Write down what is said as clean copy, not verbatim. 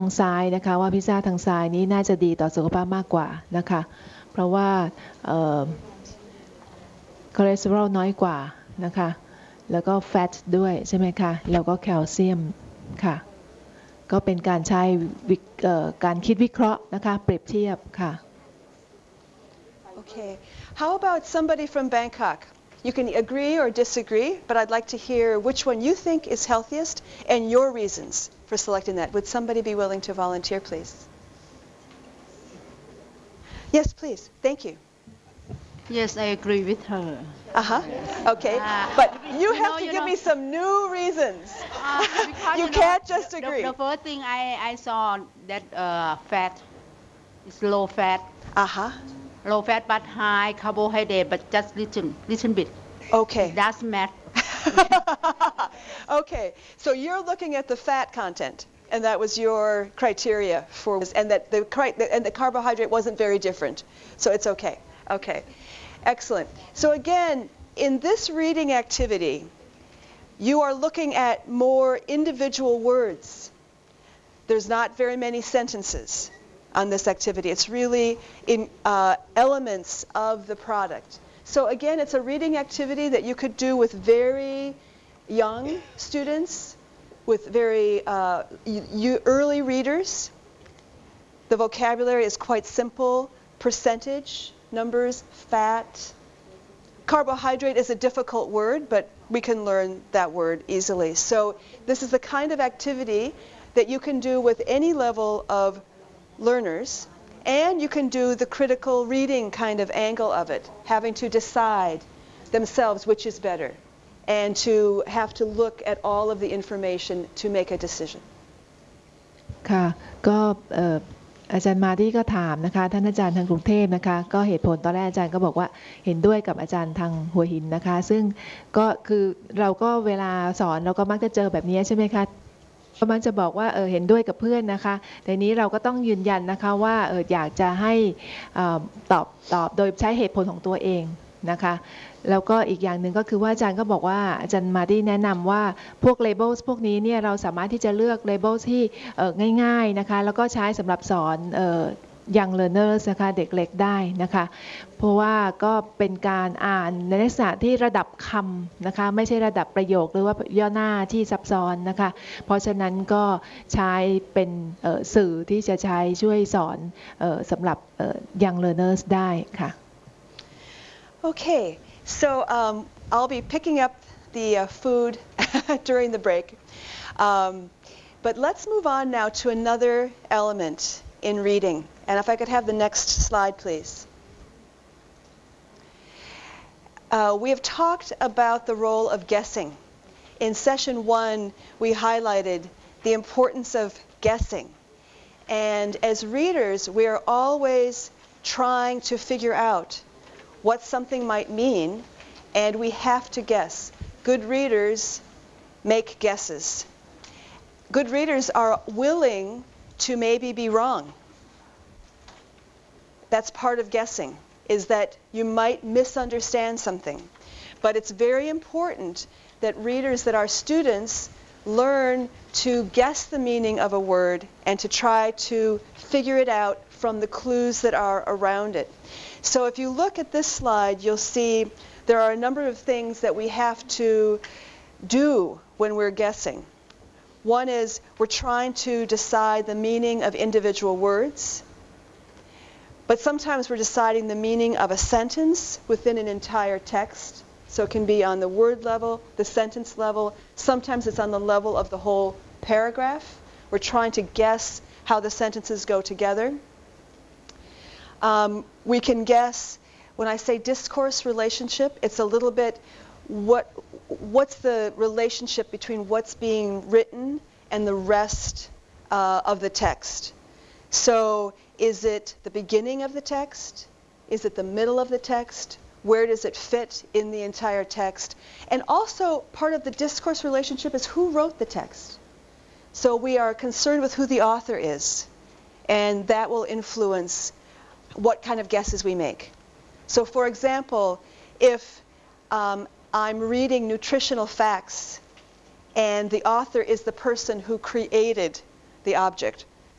ทางซ้ายนะคะว่าพิซซ่าทางซ้ายนี้น่าจะดีต่อสุขภาพมากกว่านะคะเพราะว่าคอเลสเตอรอลน้อยกว่านะคะแล้วก็แฟตด้วยใช่ไหมคะแล้วก็แคลเซียมค่ะก็เป็นการใช้การคิดวิเคราะห์นะคะเปรียบเทียบค่ะ Okay. How about somebody from Bangkok? You can agree or disagree, but I'd like to hear which one you think is healthiest and your reasons for selecting that. Would somebody be willing to volunteer, please? Yes, please. Thank you. Yes, I agree with her. Okay. But you have to give me some new reasons. You can't just agree. The first thing I saw that fat is low fat. Low fat but high carbohydrate, but just little bit. Okay. It doesn't matter. Okay. So you're looking at the fat content, and that was your criteria for, and that the carbohydrate wasn't very different. So it's okay. Okay. Excellent. So again, in this reading activity, you are looking at more individual words. There's not very many sentences on this activity. It's really in elements of the product. So again, it's a reading activity that you could do with very young students, with very early readers. The vocabulary is quite simple. Percentage, numbers, fat. Carbohydrate is a difficult word, but we can learn that word easily. So this is the kind of activity that you can do with any level of learners, and you can do the critical reading kind of angle of it, having to decide themselves which is better, and to have to look at all of the information to make a decision. ค่ะก็อาจารย์มาที่ก็ถามนะคะท่านอาจารย์ทางกรุงเทพนะคะก็เหตุผลตอนแรกอาจารย์ก็บอกว่าเห็นด้วยกับอาจารย์ทางหัวหินนะคะซึ่งก็คือเราก็เวลาสอนเราก็มักจะเจอแบบนี้ใช่ไหมคะก็มักจะบอกว่าเห็นด้วยกับเพื่อนนะคะแต่นี้เราก็ต้องยืนยันนะคะว่าอยากจะให้ตอบโดยใช้เหตุผลของตัวเองนะคะแล้วก็อีกอย่างหนึ่งก็คือว่าอาจารย์ก็บอกว่าอาจารย์มาดี้แนะนำว่าพวก labels พวกนี้เนี่ยเราสามารถที่จะเลือก labels ที่ง่ายๆนะคะแล้วก็ใช้สำหรับสอนyoung learners นะคะเด็กเล็กได้นะคะเพราะว่าก็เป็นการอ่านในลักษณะที่ระดับคำนะคะไม่ใช่ระดับประโยคหรือว่าย่อหน้าที่ซับซ้อนนะคะเพราะฉะนั้นก็ใช้เป็นสื่อที่จะใช้ช่วยสอนสำหรับyoung learners ได้ค่ะ Okay, so I'll be picking up the food during the break. But let's move on now to another element in reading. And if I could have the next slide, please. We have talked about the role of guessing. In session 1, we highlighted the importance of guessing. And as readers, we are always trying to figure out what something might mean, and we have to guess. Good readers make guesses. Good readers are willing to maybe be wrong. That's part of guessing, is that you might misunderstand something. But it's very important that readers, that our students, learn to guess the meaning of a word and to try to figure it out from the clues that are around it. So if you look at this slide, you'll see there are a number of things that we have to do when we're guessing. One is we're trying to decide the meaning of individual words, but sometimes we're deciding the meaning of a sentence within an entire text. So it can be on the word level, the sentence level. Sometimes it's on the level of the whole paragraph. We're trying to guess how the sentences go together. We can guess, when I say discourse relationship, it's a little bit what's the relationship between what's being written and the rest of the text. So is it the beginning of the text? Is it the middle of the text? Where does it fit in the entire text? And also part of the discourse relationship is who wrote the text. So we are concerned with who the author is, and that will influence what kind of guesses we make. So for example, if I'm reading nutritional facts and the author is the person who created the object,